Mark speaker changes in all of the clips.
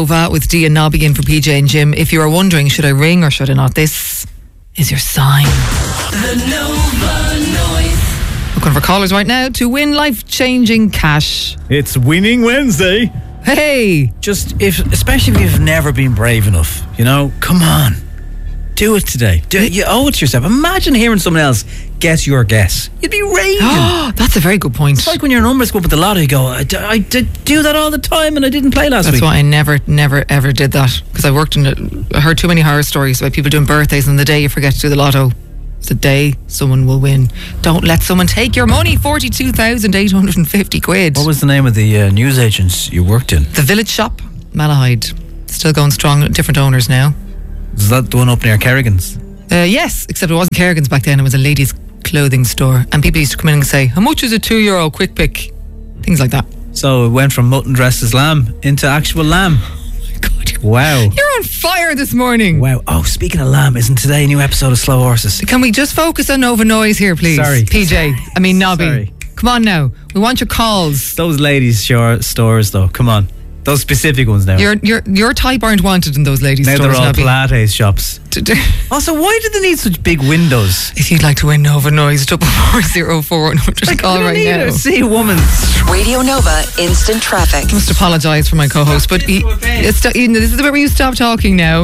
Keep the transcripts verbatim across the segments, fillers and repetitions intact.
Speaker 1: Nova with Dia Nobby in for P J and Jim. If you are wondering, should I ring or should I not? This is your sign.
Speaker 2: The Nova Noise.
Speaker 1: Looking for callers right now to win life-changing cash.
Speaker 3: It's Winning Wednesday.
Speaker 1: Hey!
Speaker 3: Just, if, especially if you've never been brave enough, you know, come on. Do it today. Do it. You owe it to yourself. Imagine hearing someone else guess your guess. You'd be raging.
Speaker 1: Oh, that's a very good point.
Speaker 3: It's like when your numbers go up at the lotto, you go, I, d- I did do that all the time and I didn't play last
Speaker 1: That's
Speaker 3: week.
Speaker 1: why I never, never, ever did that. Because I worked in it, I heard too many horror stories about people doing birthdays and the day you forget to do the lotto, it's the day someone will win. Don't let someone take your money. forty-two thousand eight hundred fifty quid.
Speaker 3: What was the name of the uh, news agents you worked in?
Speaker 1: The Village Shop, Malahide. Still going strong, different owners now.
Speaker 3: Is that the one up near Kerrigan's?
Speaker 1: Uh, yes, except it wasn't Kerrigan's back then, it was a ladies' clothing store. And people used to come in and say, how much is a two euro quick pick? Things like that.
Speaker 3: So it went from mutton dressed as lamb into actual lamb.
Speaker 1: Oh my God, you're,
Speaker 3: Wow.
Speaker 1: you're on fire this morning.
Speaker 3: Wow. Oh, speaking of lamb, isn't today a new episode of Slow Horses?
Speaker 1: Can we just focus on Nova Noise here, please?
Speaker 3: Sorry.
Speaker 1: P J, I mean Nobby.
Speaker 3: Sorry.
Speaker 1: Come on now. We want your calls.
Speaker 3: Those ladies' shore stores, though. Come on. Those specific ones now.
Speaker 1: Your your your type aren't wanted in those ladies'
Speaker 3: now
Speaker 1: stores,
Speaker 3: they're all
Speaker 1: Nobby.
Speaker 3: Pilates shops. Also, why do they need such big windows?
Speaker 1: If you'd like to win Nova Noise, double four zero four one hundred.
Speaker 3: Like,
Speaker 1: Call
Speaker 3: I don't
Speaker 1: right
Speaker 3: need
Speaker 1: now.
Speaker 3: to see a woman.
Speaker 4: Radio Nova Instant Traffic.
Speaker 1: I must apologise for my co-host, but he, it's, you know, this is the bit where you stop talking now.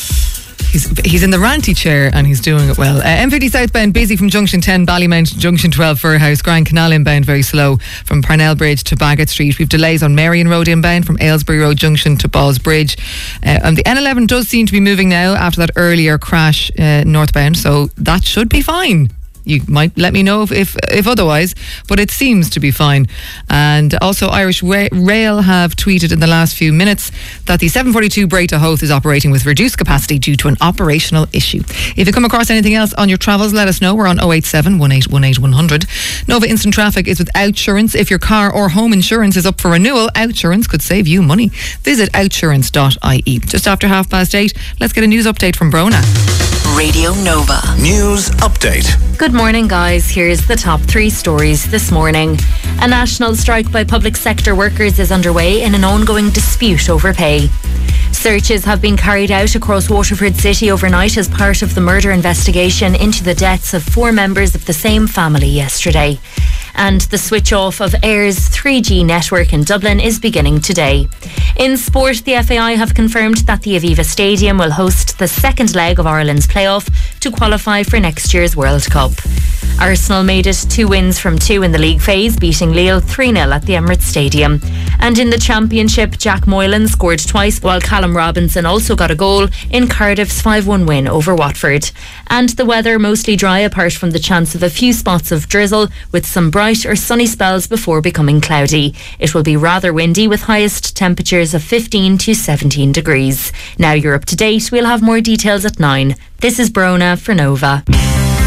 Speaker 1: He's, he's in the ranty chair and he's doing it well. Uh, M fifty southbound busy from Junction ten, Ballymount to Junction twelve, Furhouse. Grand Canal inbound very slow from Parnell Bridge to Bagot Street. We've delays on Marion Road inbound from Aylesbury Road Junction to Balls Bridge. Uh, and the N eleven does seem to be moving now after that earlier crash uh, northbound, so that should be fine. You might let me know if, if if otherwise, but it seems to be fine. And also Irish Ra- Rail have tweeted in the last few minutes that the seven forty-two Bray to Howth is operating with reduced capacity due to an operational issue. If you come across anything else on your travels, let us know. We're on oh eight seven, one eight one eight, one hundred. Nova Instant Traffic is with Outsurance. If your car or home insurance is up for renewal, Outsurance could save you money. Visit outsurance dot I E. Just after half past eight, let's get a news update from Brona.
Speaker 4: Radio Nova.
Speaker 5: News update.
Speaker 6: Good morning, guys. Here's the top three stories this morning. A national strike by public sector workers is underway in an ongoing dispute over pay. Searches have been carried out across Waterford City overnight as part of the murder investigation into the deaths of four members of the same family yesterday. And the switch off of Air's three G network in Dublin is beginning today. In sport, the F A I have confirmed that the Aviva Stadium will host the second leg of Ireland's playoff to qualify for next year's World Cup. Arsenal made it two wins from two in the league phase, beating Lille three nil at the Emirates Stadium. And in the Championship, Jack Moylan scored twice, while Callum Robinson also got a goal in Cardiff's five one win over Watford. And the weather mostly dry apart from the chance of a few spots of drizzle, with some bright or sunny spells before becoming cloudy. It will be rather windy with highest temperatures of fifteen to seventeen degrees. Now you're up to date. We'll have more details at nine. This is Brona for Nova.